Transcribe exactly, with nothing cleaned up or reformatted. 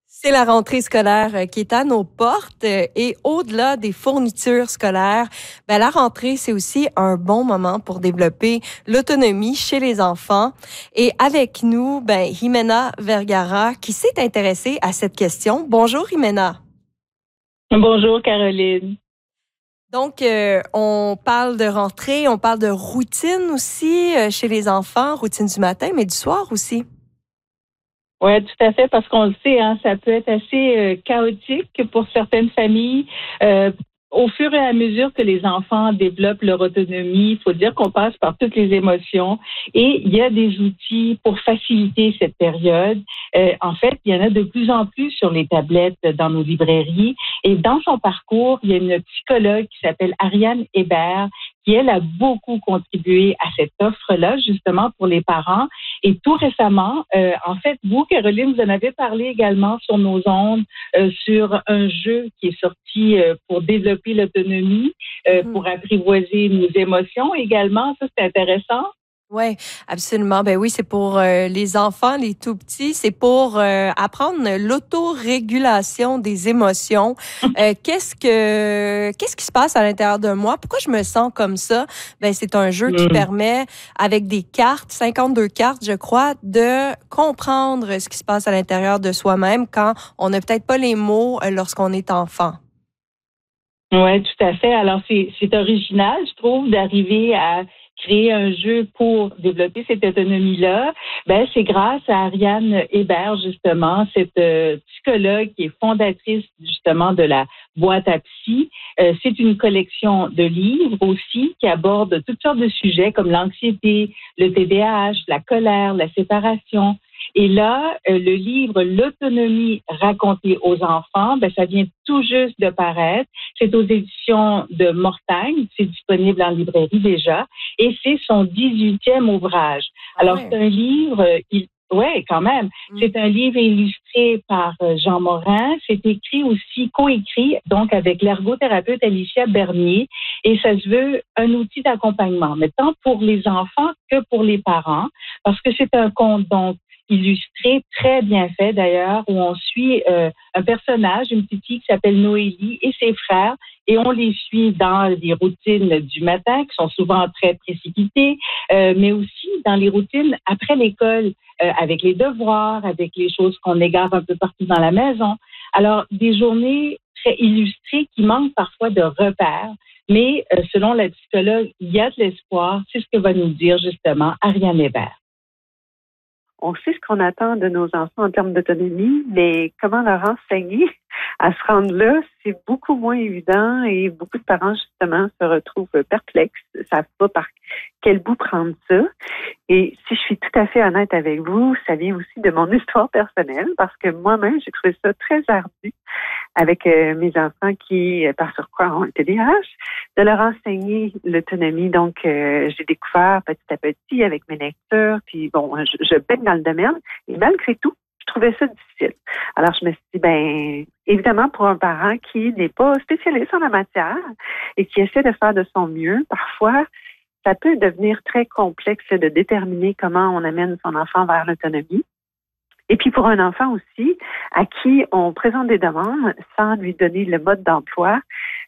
C'est la rentrée scolaire euh, qui est à nos portes euh, et au-delà des fournitures scolaires, ben, la rentrée, c'est aussi un bon moment pour développer l'autonomie chez les enfants. Et avec nous, ben, Jimena Vergara qui s'est intéressée à cette question. Bonjour Jimena. Bonjour Caroline. Donc, euh, on parle de rentrée, on parle de routine aussi euh, chez les enfants, routine du matin, mais du soir aussi. Oui, tout à fait, parce qu'on le sait, hein, ça peut être assez euh, chaotique pour certaines familles. Euh, au fur et à mesure que les enfants développent leur autonomie, il faut dire qu'on passe par toutes les émotions et il y a des outils pour faciliter cette période. Euh, en fait, il y en a de plus en plus sur les tablettes dans nos librairies et dans son parcours, il y a une psychologue qui s'appelle Ariane Hébert qui, elle, a beaucoup contribué à cette offre-là, justement, pour les parents. Et tout récemment, euh, en fait, vous, Caroline, vous en avez parlé également sur nos ondes, euh, sur un jeu qui est sorti euh, pour développer l'autonomie, euh, Mm-hmm. pour apprivoiser nos émotions également. Ça, c'est intéressant. Oui, absolument. Ben oui, c'est pour euh, les enfants, les tout petits. C'est pour euh, apprendre l'autorégulation des émotions. Euh, qu'est-ce que qu'est-ce qui se passe à l'intérieur de moi? Pourquoi je me sens comme ça? Ben c'est un jeu qui Mm. permet, avec des cartes, cinquante-deux cartes, je crois, de comprendre ce qui se passe à l'intérieur de soi-même quand on n'a peut-être pas les mots euh, lorsqu'on est enfant. Oui, tout à fait. Alors, c'est, c'est original, je trouve, d'arriver à créer un jeu pour développer cette autonomie-là. Ben, c'est grâce à Ariane Hébert, justement, cette euh, psychologue qui est fondatrice, justement, de la boîte à psy. Euh, c'est une collection de livres aussi qui aborde toutes sortes de sujets comme l'anxiété, le T D A H, la colère, la séparation. Et là, euh, le livre L'autonomie racontée aux enfants, ben, ça vient tout juste de paraître. C'est aux éditions de Mortagne. C'est disponible en librairie déjà. Et c'est son dix-huitième ouvrage. Ah Alors, ouais. c'est un livre, euh, il, ouais, quand même. Mm. C'est un livre illustré par euh, Jean Morin. C'est écrit aussi, coécrit, donc avec l'ergothérapeute Alicia Bernier. Et ça se veut un outil d'accompagnement, mais tant pour les enfants que pour les parents, parce que c'est un conte, donc, illustré, très bien fait d'ailleurs, où on suit euh, un personnage, une petite fille qui s'appelle Noélie et ses frères, et on les suit dans les routines du matin, qui sont souvent très précipitées, euh, mais aussi dans les routines après l'école, euh, avec les devoirs, avec les choses qu'on égare un peu partout dans la maison. Alors, des journées très illustrées qui manquent parfois de repères, mais euh, selon la psychologue, il y a de l'espoir. C'est ce que va nous dire justement Ariane Hébert. On sait ce qu'on attend de nos enfants en termes d'autonomie, mais comment leur enseigner à se rendre là, c'est beaucoup moins évident et beaucoup de parents, justement, se retrouvent perplexes, ne savent pas par quel bout prendre ça. Et si je suis tout à fait honnête avec vous, ça vient aussi de mon histoire personnelle parce que moi-même, j'ai trouvé ça très ardu avec euh, mes enfants qui, par surcroît, ont un T D A H, de leur enseigner l'autonomie. Donc, euh, j'ai découvert petit à petit avec mes lectures, puis bon, je, je baigne dans le domaine, et malgré tout, je trouvais ça difficile. Alors, je me suis dit, ben, évidemment, pour un parent qui n'est pas spécialiste en la matière et qui essaie de faire de son mieux, parfois, ça peut devenir très complexe de déterminer comment on amène son enfant vers l'autonomie. Et puis pour un enfant aussi, à qui on présente des demandes sans lui donner le mode d'emploi,